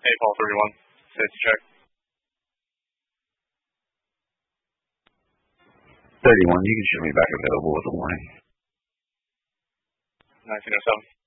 Hey, Paul 31. Safety check. 31, you can show me back available with a warning. 1907.